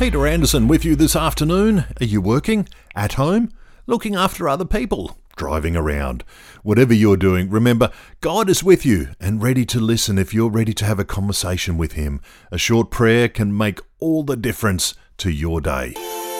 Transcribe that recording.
Peter Anderson with you this afternoon. Are you working? At home? Looking after other people? Driving around? Whatever you're doing, remember, God is with you and ready to listen if you're ready to have a conversation with Him. A short prayer can make all the difference to your day.